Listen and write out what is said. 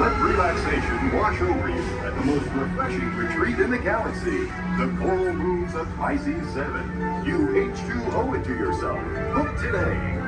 Let relaxation wash over you at the most refreshing retreat in the galaxy, the Coral Moons of Pisces 7. You H2O it to yourself. Book today.